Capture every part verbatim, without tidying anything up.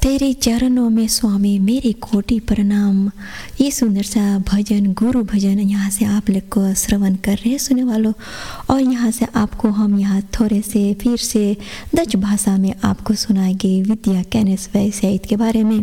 तेरे चरणों में स्वामी मेरे कोटि प्रणाम। ये सुंदर सा भजन गुरु भजन यहाँ से आप लोग को श्रवण कर रहे हैं सुनने वालों। और यहाँ से आपको हम यहाँ थोड़े से फिर से डच भाषा में आपको सुनाएंगे विद्या केनिस wijsheid के बारे में।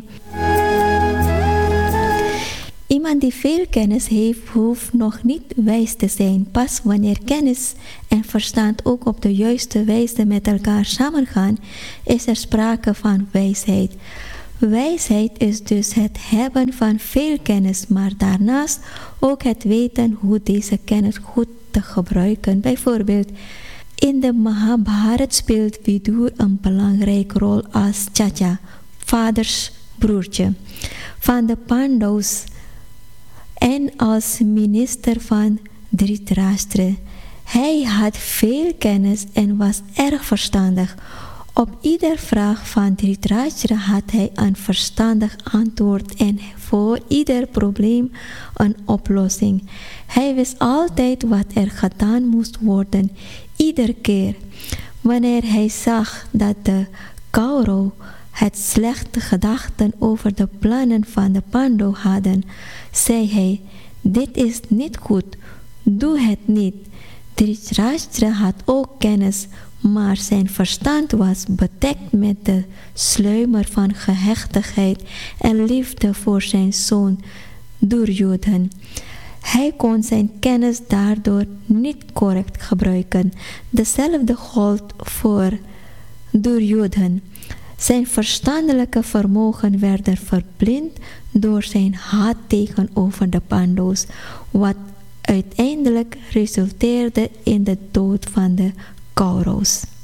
Iemand die veel kennis heeft, hoeft nog niet wijs te zijn. Pas wanneer kennis en verstand ook op de juiste wijze met elkaar samengaan, is er sprake van wijsheid. Wijsheid is dus het hebben van veel kennis, maar daarnaast ook het weten hoe deze kennis goed te gebruiken. Bijvoorbeeld, in de Mahabharat speelt Vidur een belangrijke rol als Chacha, vaders broertje, van de Pandavas en als minister van Dhritarashtra. Hij had veel kennis en was erg verstandig. Op ieder vraag van Dhritarashtra had hij een verstandig antwoord en voor ieder probleem een oplossing. Hij wist altijd wat er gedaan moest worden, iedere keer. Wanneer hij zag dat de Kaurav het slechte gedachten over de plannen van de Pandav hadden, zei hij: dit is niet goed, doe het niet. Dhritarashtra had ook kennis, maar zijn verstand was bedekt met de sluimer van gerechtigheid en liefde voor zijn zoon Duryodhan. Hij kon zijn kennis daardoor niet correct gebruiken. Dezelfde gold voor Duryodhan. Zijn verstandelijke vermogen werd verblind door zijn haat tegenover de Pandavas, wat uiteindelijk resulteerde in de dood van de Kauravas.